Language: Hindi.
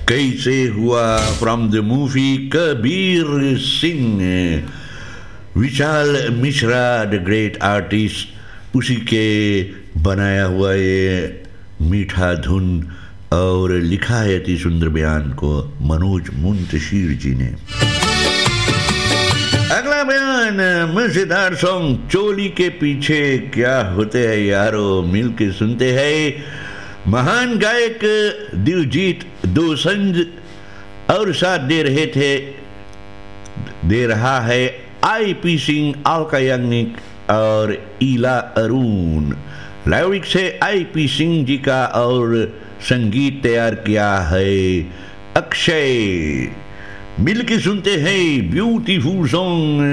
कैसे हुआ from the movie Kabir Singh. Vishal Mishra the great artist, उसी के बनाया हुआ ये मीठा धुन और लिखा है अति सुंदर बयान को मनोज मुंतशिर जी ने। अगला बयान मजेदार सॉन्ग चोली के पीछे क्या होते हैं यारो, मिल के सुनते हैं। महान गायक दिलजीत दोसांझ और साथ दे रहा है आईपी सिंह, अलका याग्निक और ईला अरुण। लिरिक्स है आईपी सिंह जी का और संगीत तैयार किया है अक्षय। मिल के सुनते हैं ब्यूटीफुल सॉन्ग